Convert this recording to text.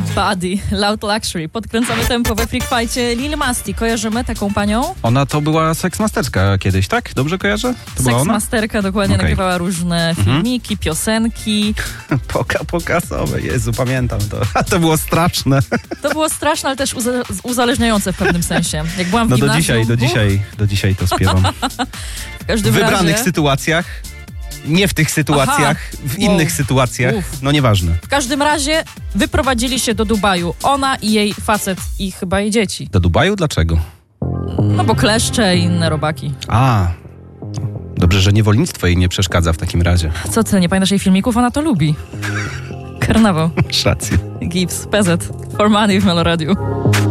Buddy, Loud Luxury. Podkręcamy tempo we Freak Fightie. Lil Masti, kojarzymy taką panią? Ona to była seksmasterka kiedyś, tak? Dobrze kojarzę? To była ona? Seksmasterka, dokładnie, Okej. nagrywała różne filmiki, piosenki. Pokasowe, Jezu, pamiętam to. A to było straszne. To było straszne, ale też uzależniające w pewnym sensie. Jak byłam w No gimnazjum... do dzisiaj to śpiewam. W każdym W wybranych razie, sytuacjach, nie w tych sytuacjach, w innych sytuacjach, no nieważne. w każdym razie wyprowadzili się do Dubaju. Ona i jej facet i chyba jej dzieci. Do Dubaju? Dlaczego? No bo kleszcze i inne robaki. A, dobrze, że niewolnictwo jej nie przeszkadza w takim razie. Co ty, nie pamiętasz jej filmików? Ona to lubi. Karnawał. Masz rację. Gibbs, PZ. For Money w Meloradiu.